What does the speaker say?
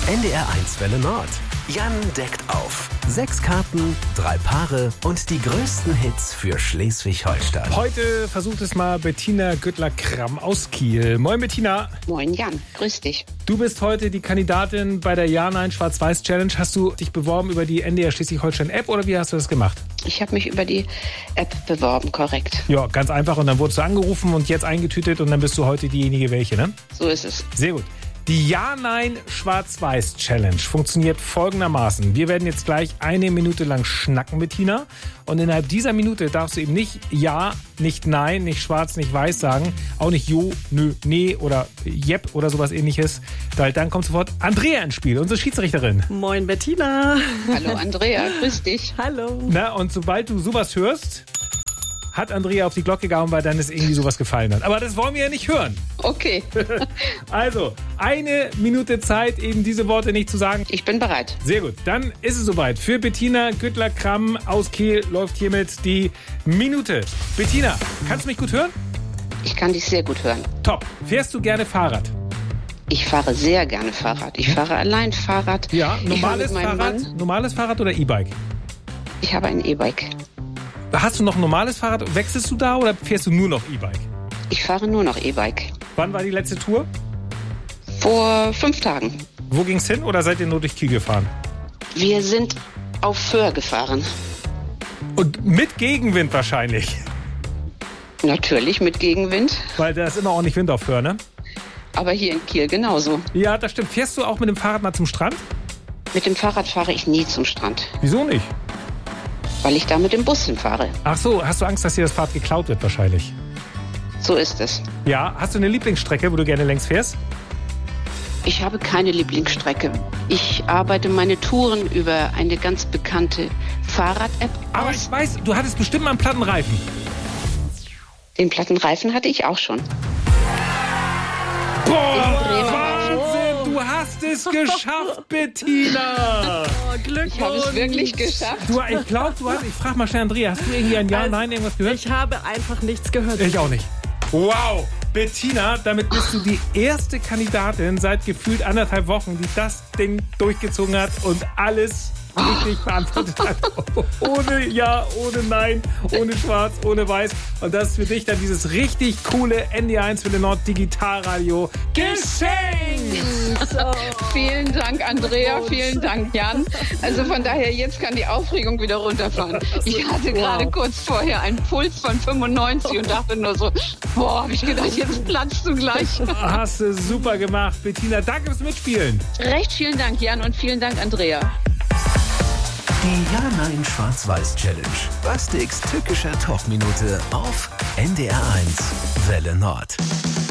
NDR1 Welle Nord. Jan deckt auf. 6 Karten, 3 Paare und die größten Hits für Schleswig-Holstein. Heute versucht es mal Bettina Güttler-Kramm aus Kiel. Moin Bettina. Moin Jan, grüß dich. Du bist heute die Kandidatin bei der Ja-Nein-Schwarz-Weiß-Challenge. Hast du dich beworben über die NDR Schleswig-Holstein-App oder wie hast du das gemacht? Ich habe mich über die App beworben, korrekt. Ja, ganz einfach. Und dann wurdest du angerufen und jetzt eingetütet und dann bist du heute diejenige welche, ne? So ist es. Sehr gut. Die Ja-Nein-Schwarz-Weiß-Challenge funktioniert folgendermaßen. Wir werden jetzt gleich 1 Minute lang schnacken, Bettina. Und innerhalb dieser Minute darfst du eben nicht Ja, nicht Nein, nicht Schwarz, nicht Weiß sagen. Auch nicht Jo, Nö, Nee oder Jep oder sowas ähnliches. Weil dann kommt sofort Andrea ins Spiel, unsere Schiedsrichterin. Moin Bettina. Hallo Andrea, grüß dich. Hallo. Na, und sobald du sowas hörst, hat Andrea auf die Glocke gehauen, weil dann ist irgendwie sowas gefallen hat. Aber das wollen wir ja nicht hören. Okay. Also, 1 Minute Zeit, eben diese Worte nicht zu sagen. Ich bin bereit. Sehr gut, dann ist es soweit. Für Bettina Güttler-Kramm aus Kiel läuft hiermit die Minute. Bettina, kannst du mich gut hören? Ich kann dich sehr gut hören. Top. Fährst du gerne Fahrrad? Ich fahre sehr gerne Fahrrad. Ich fahre allein Fahrrad. Ja, Ich fahre normales mit meinem Fahrrad, Mann. normales Fahrrad oder E-Bike? Ich habe ein E-Bike. Hast du noch ein normales Fahrrad? Wechselst du da oder fährst du nur noch E-Bike? Ich fahre nur noch E-Bike. Wann war die letzte Tour? Vor 5 Tagen. Wo ging's hin oder seid ihr nur durch Kiel gefahren? Wir sind auf Föhr gefahren. Und mit Gegenwind wahrscheinlich. Natürlich mit Gegenwind, Weil da ist immer ordentlich Wind auf Föhr, ne? aber hier in Kiel genauso. Ja, das stimmt. Fährst du auch mit dem Fahrrad mal zum Strand? Mit dem Fahrrad fahre ich nie zum Strand, Wieso nicht? weil ich da mit dem Bus hinfahre. Ach so, hast du Angst, dass dir das Fahrrad geklaut wird wahrscheinlich? So ist es. Ja, hast du eine Lieblingsstrecke, wo du gerne längs fährst? Ich habe keine Lieblingsstrecke. Ich arbeite meine Touren über eine ganz bekannte Fahrrad-App Aber aus. ich weiß, du hattest bestimmt mal einen platten Reifen. Den platten Reifen hatte ich auch schon. Boah, Bremerhaven. Wahnsinn, du hast es geschafft, Bettina. Oh, Glückwunsch. Ich habe es wirklich geschafft. Ich glaube, ich frage mal schnell Andrea, hast du irgendwie ein Ja, Nein, irgendwas gehört? Ich habe einfach nichts gehört. Ich auch nicht. Wow, Bettina, damit bist du die erste Kandidatin seit gefühlt 1,5 Wochen, die das Ding durchgezogen hat und alles richtig beantwortet hat. Ohne Ja, ohne Nein, ohne Schwarz, ohne Weiß. Und das ist für dich dann dieses richtig coole NDR1 Welle Nord Digitalradio geschenkt. Vielen Dank, Andrea. Vielen Dank, Jan. Also von daher, jetzt kann die Aufregung wieder runterfahren. Ich hatte gerade kurz vorher einen Puls von 95 und dachte nur so, boah, habe ich gedacht, jetzt platzt du gleich. Hast du super gemacht, Bettina. Danke fürs Mitspielen. Recht vielen Dank, Jan, und vielen Dank, Andrea. Die Ja-Nein-Schwarz-Weiß-Challenge. Bastiks tückischer Talkminute auf NDR1 Welle Nord.